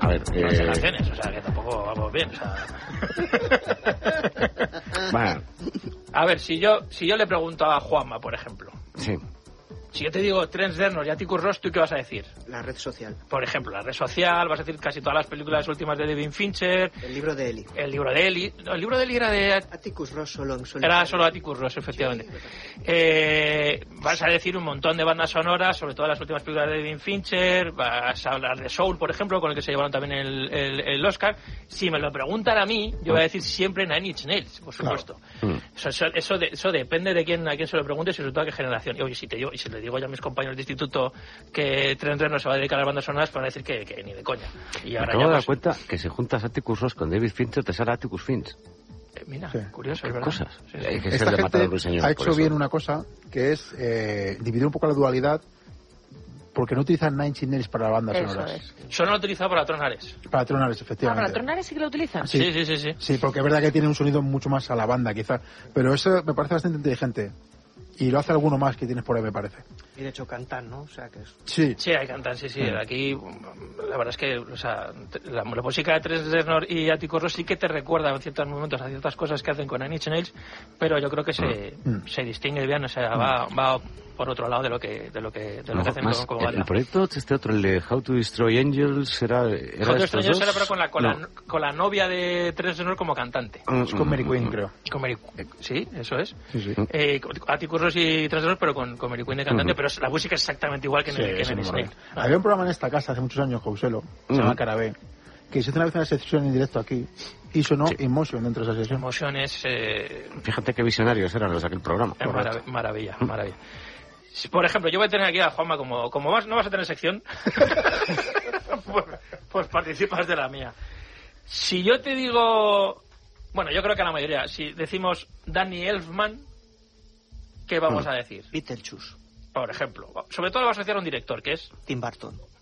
A ver, las canciones, o sea, que tampoco vamos bien, o sea... Bueno. A ver, si yo le pregunto a Juanma, por ejemplo... Sí. Si yo te digo Terence Dernor y Atticus Ross, ¿tú qué vas a decir? La red social. Por ejemplo, la red social, vas a decir casi todas las películas últimas de David Fincher. El libro de Eli. El libro de Eli. No, el libro de Eli era de... Atticus Ross solo. Era solo Atticus Ross, efectivamente. Vas a decir un montón de bandas sonoras, sobre todo las últimas películas de David Fincher. Vas a hablar de Soul, por ejemplo, con el que se llevaron también el Oscar. Si me lo preguntan a mí, yo voy a decir siempre Nine Inch Nails, por supuesto. Claro. Eso depende de a quién se lo pregunte y sobre todo a qué generación. Y oye, si le digo ya a mis compañeros de instituto que Trent Reznor se va a dedicar a las bandas sonoras, van a decir que ni de coña. Y ahora acabo de dar cuenta que si juntas Atticus Ross con David Fincher te sale Atticus Finch. Mira, curioso, es verdad. Cosas. Sí. Que esta gente ha hecho bien una cosa, que es dividir un poco la dualidad, porque no utilizan Nine Inch Nails para las bandas sonoras. Solo lo utilizado para Tronares. Para Tronares, efectivamente. ¿Para Tronares sí que lo utilizan? Sí. Sí, porque es verdad que tiene un sonido mucho más a la banda, quizás. Pero eso me parece bastante inteligente. Y lo hace alguno más que tienes por ahí, me parece. Y de hecho cantan, ¿no? O sea que es... Sí, hay cantan, sí. Aquí, la verdad es que, o sea, la música de Trent Reznor y Atticus Ross sí que te recuerda en ciertos momentos a ciertas cosas que hacen con Nine Inch Nails, pero yo creo que se distingue bien, o sea, va por otro lado de lo que hacen más, como banda. El proyecto otro, el de How to Destroy Angels, era How to Destroy Angels era pero con la novia de Trent Reznor como cantante. Es con Mary Queen, creo. Con Mary, sí, eso es. Sí. Atticus Ross y Trent Reznor, pero con Mary Queen de cantante, pero la música es exactamente igual que en el Snail. Había un programa en esta casa hace muchos años, Jouselo, se llama Carabé, que se hizo una vez una sección en directo aquí y sonó Emotion dentro de esa sesión. Emotion es... Fíjate qué visionarios eran los de aquel programa. Maravilla. Por ejemplo, yo voy a tener aquí a Juanma como no vas a tener sección, pues participas de la mía. Si yo te digo... Bueno, yo creo que a la mayoría, si decimos Danny Elfman, ¿qué vamos a decir? Beetlejuice. Por ejemplo. Sobre todo lo vas a asociar a un director, que es... Tim Burton.